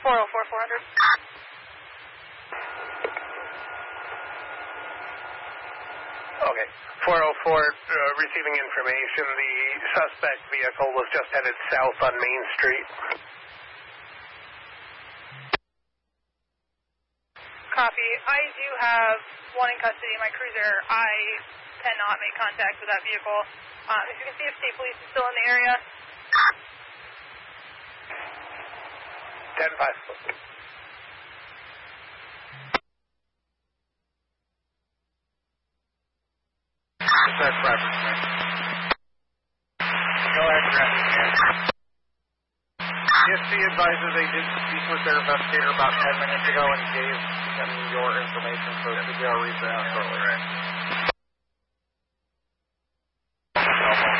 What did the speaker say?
404-400. Okay. 404, receiving information. The suspect vehicle was just headed south on Main Street. Copy. I do have one in custody, my cruiser. I cannot make contact with that vehicle. If you can see if state police is still in the area. 10-5. That's Bradford. Go ahead, Bradford. DSC advises they did speak with their investigator about 10 minutes ago and gave him your information, so should be able to reach out shortly.